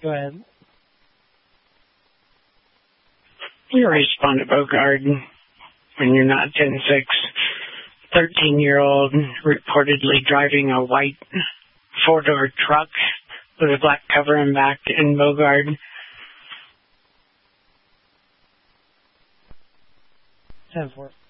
Go ahead. You respond to Bogard when you're not 10-6. 13-year-old reportedly driving a white four-door truck with a black cover and back in Bogard. 10-4.